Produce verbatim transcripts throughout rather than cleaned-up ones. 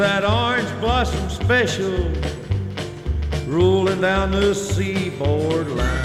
That orange blossom special rolling down the seaboard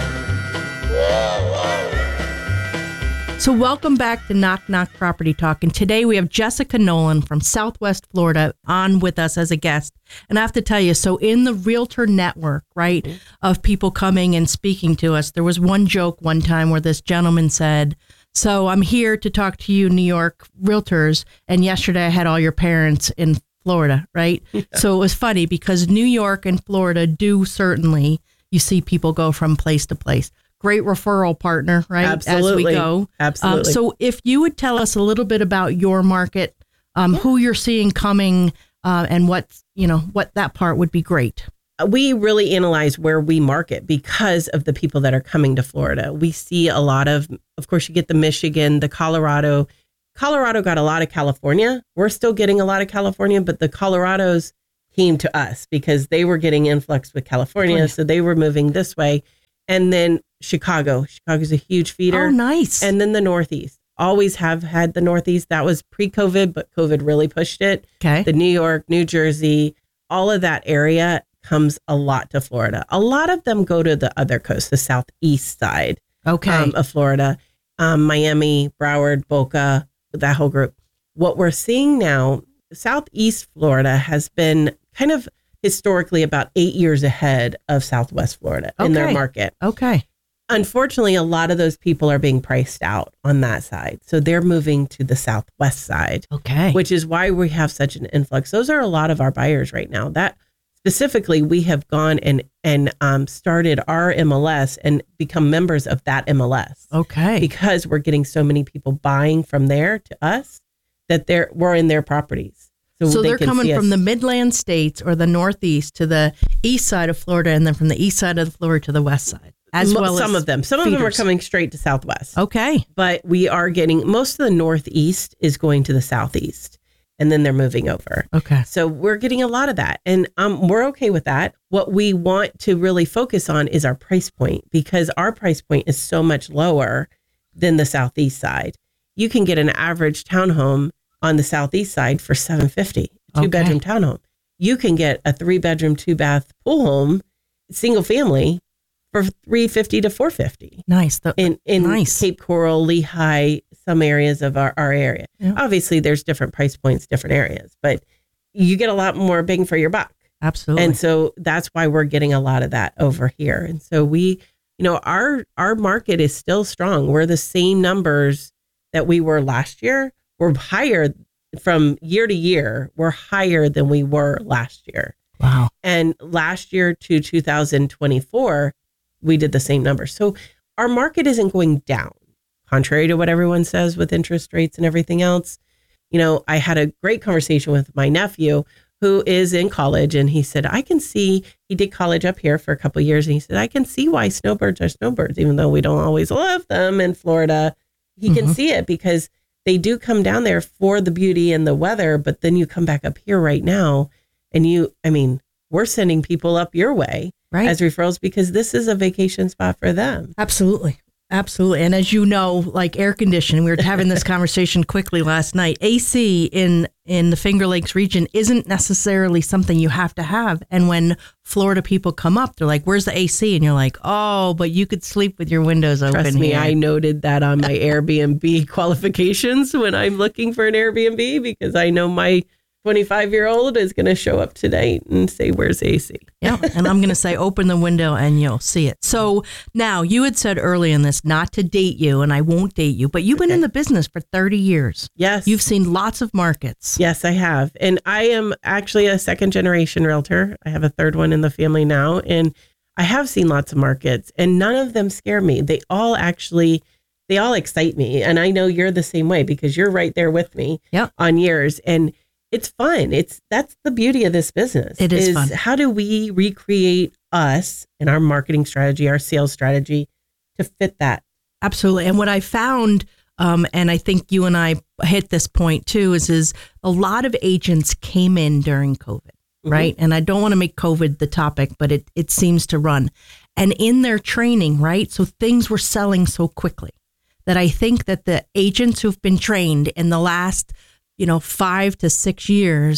line. So welcome back to Knock Knock Property Talk. And today we have Jessica Nolan from Southwest Florida on with us as a guest. And I have to tell you, so in the realtor network, right, mm-hmm. of people coming and speaking to us, there was one joke one time where this gentleman said, so I'm here to talk to you, New York realtors. And yesterday I had all your parents in Florida, right? Yeah. So it was funny because New York and Florida do certainly, you see people go from place to place. Great referral partner, right? Absolutely. As we go. Absolutely. Um, so if you would tell us a little bit about your market, um, yeah. who you're seeing coming uh, and what, you know, what that part would be great. We really analyze where we market because of the people that are coming to Florida. We see a lot of, of course, you get the Michigan, the Colorado. Colorado got a lot of California. We're still getting a lot of California, but the Colorados came to us because they were getting influx with California. Oh, so they were moving this way. And then Chicago. Chicago's a huge feeder. Oh, nice. And then the Northeast. Always have had the Northeast. That was pre-COVID, but COVID really pushed it. Okay. The New York, New Jersey, all of that area comes a lot to Florida. A lot of them go to the other coast, the southeast side okay. um, of Florida. Um, Miami, Broward, Boca, that whole group. What we're seeing now, Southeast Florida has been kind of historically about eight years ahead of Southwest Florida okay. in their market. Okay. Unfortunately, a lot of those people are being priced out on that side. So they're moving to the Southwest side. Okay. Which is why we have such an influx. Those are a lot of our buyers right now. That specifically, we have gone and, and um, started our M L S and become members of that M L S. Okay. Because we're getting so many people buying from there to us that they're we're in their properties. So, so they they're coming from the Midland states or the Northeast to the east side of Florida, and then from the east side of Florida to the west side, as Mo- well some as of them. Some feeders. of them are coming straight to Southwest. Okay. But we are getting, most of the Northeast is going to the Southeast, and then they're moving over. Okay. So we're getting a lot of that, and um, we're okay with that. What we want to really focus on is our price point, because our price point is so much lower than the Southeast side. You can get an average townhome on the Southeast side for seven hundred fifty dollars, two okay. bedroom townhome. You can get a three bedroom, two bath pool home, single family, for three hundred fifty to four hundred fifty dollars. Nice. The, in in nice. Cape Coral, Lehigh, some areas of our, our area. Yeah. Obviously, there's different price points, different areas, but you get a lot more bang for your buck. Absolutely. And so that's why we're getting a lot of that over here. And so we, you know, our our market is still strong. We're the same numbers that we were last year. We're higher from year to year. We're higher than we were last year. Wow. And last year to two thousand twenty-four, we did the same numbers. So our market isn't going down, contrary to what everyone says with interest rates and everything else. You know, I had a great conversation with my nephew who is in college, and he said, I can see, he did college up here for a couple of years, and he said, I can see why snowbirds are snowbirds, even though we don't always love them in Florida. He mm-hmm. can see it because they do come down there for the beauty and the weather, but then you come back up here right now, and you, I mean, we're sending people up your way right. as referrals because this is a vacation spot for them. Absolutely. Absolutely. And as you know, like air conditioning, we were having this conversation quickly last night. A C in, in the Finger Lakes region isn't necessarily something you have to have. And when Florida people come up, they're like, where's the A C? And you're like, oh, but you could sleep with your windows open. Trust me, here. I noted that on my Airbnb qualifications when I'm looking for an Airbnb because I know my twenty-five year old is going to show up tonight and say, where's A C? Yeah. And I'm going to say, open the window and you'll see it. So now you had said early in this, not to date you, and I won't date you, but you've been okay. in the business for thirty years. Yes. You've seen lots of markets. Yes, I have. And I am actually a second generation realtor. I have a third one in the family now. And I have seen lots of markets, and none of them scare me. They all actually, they all excite me. And I know you're the same way because you're right there with me yep. on yours. And it's fun. It's that's the beauty of this business. It is, is fun. How do we recreate us and our marketing strategy, our sales strategy to fit that? Absolutely. And what I found, um, and I think you and I hit this point too, is, is a lot of agents came in during COVID, mm-hmm. right? And I don't want to make COVID the topic, but it, it seems to run. And in their training, right? So things were selling so quickly that I think that the agents who've been trained in the last you know, five to six years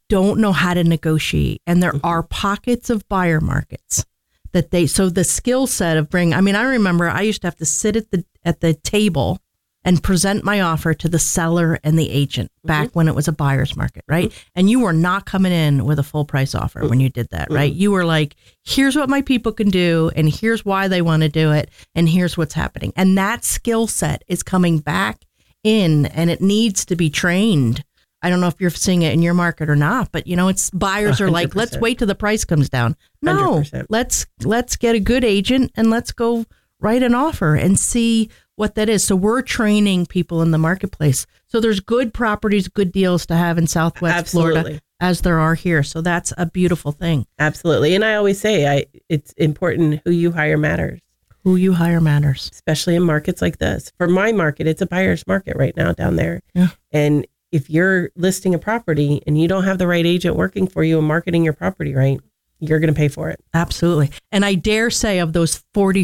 don't know how to negotiate. And there are pockets of buyer markets that they, so the skill set of bring, I mean, I remember I used to have to sit at the, at the table and present my offer to the seller and the agent back mm-hmm. when it was a buyer's market, right? Mm-hmm. And you were not coming in with a full price offer mm-hmm. when you did that, right? Mm-hmm. You were like, here's what my people can do, and here's why they want to do it, and here's what's happening. And that skill set is coming back in, and it needs to be trained. I don't know if you're seeing it in your market or not, but you know, it's buyers are like, let's wait till the price comes down. No, one hundred percent. let's let's get a good agent and let's go write an offer and see what that is. So we're training people in the marketplace. So there's good properties, good deals to have in Southwest Absolutely. Florida as there are here. So that's a beautiful thing. Absolutely. And I always say I it's important who you hire matters. Who you hire matters. Especially in markets like this. For my market, it's a buyer's market right now down there. Yeah. And if you're listing a property and you don't have the right agent working for you and marketing your property right, you're going to pay for it. Absolutely. And I dare say of those forty